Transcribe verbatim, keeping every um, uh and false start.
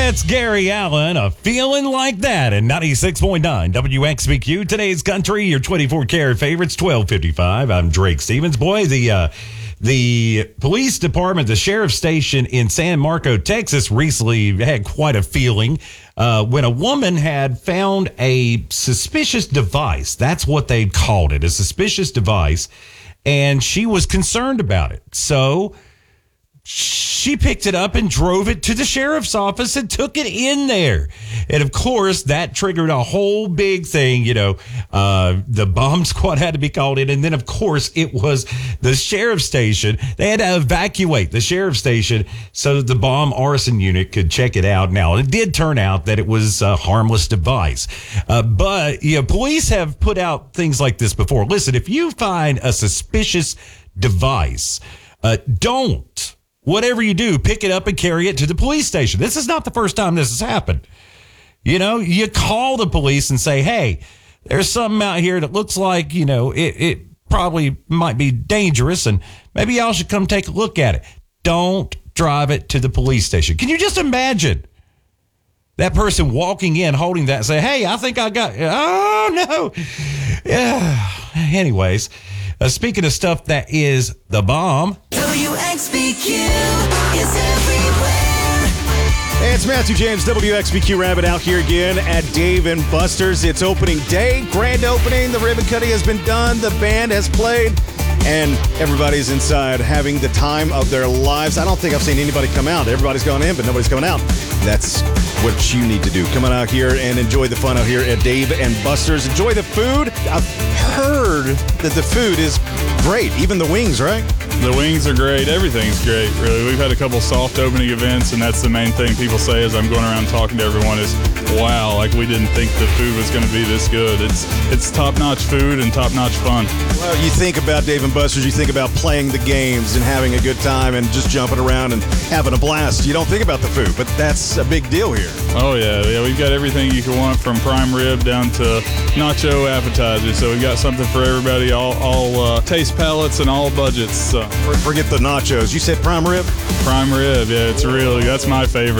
That's Gary Allen, a feeling like that, in ninety-six point nine W X B Q. Today's country, your twenty-four karat favorites, twelve fifty-five. I'm Drake Stevens. Boy, the uh, the police department, the sheriff's station in San Marcos, Texas, recently had quite a feeling uh, when a woman had found a suspicious device. That's what they called it, a suspicious device, and she was concerned about it. So she picked it up and drove it to the sheriff's office and took it in there. And of course, that triggered a whole big thing. You know, uh, the bomb squad had to be called in. And then, of course, it was the sheriff's station. They had to evacuate the sheriff's station so that the bomb arson unit could check it out. Now, it did turn out that it was a harmless device. Uh, but, you know, police have put out things like this before. Listen, if you find a suspicious device, uh, don't. Whatever you do, pick it up and carry it to the police station. This is not the first time this has happened. You know, you call the police and say, hey, there's something out here that looks like, you know, it, it probably might be dangerous and maybe y'all should come take a look at it. Don't drive it to the police station. Can you just imagine that person walking in, holding that and say, hey, I think I got, oh, no. Yeah. Anyways, uh, speaking of stuff that is the bomb. W X B Q is everywhere. Hey, it's Matthew James, W X B Q Rabbit, out here again at Dave and Buster's. It's opening day, grand opening. The ribbon cutting has been done. The band has played, and everybody's inside having the time of their lives. I don't think I've seen anybody come out. Everybody's gone in, but nobody's coming out. That's what you need to do. Come on out here and enjoy the fun out here at Dave and Buster's. Enjoy the food. I've heard that the food is great. Even the wings, right? The wings are great. Everything's great, really. We've had a couple soft opening events, and that's the main thing people say as I'm going around talking to everyone is, wow, like we didn't think the food was going to be this good. It's it's top-notch food and top-notch fun. Well, you think about Dave and Buster's, you think about playing the games and having a good time and just jumping around and having a blast. You don't think about the food, but that's a big deal here. Oh, yeah. Yeah, we've got everything you can want from prime rib down to nacho appetizers. So we've got something for everybody, all, all uh, taste palates and all budgets. So. Forget the nachos. You said prime rib? Prime rib, yeah, it's really, that's my favorite.